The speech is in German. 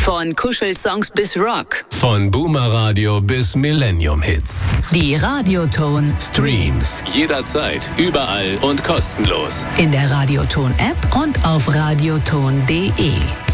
Von Kuschelsongs bis Rock. Von Boomer Radio bis Millennium Hits. Die Radioton Streams jederzeit, überall und kostenlos. In der Radioton App und auf radioton.de.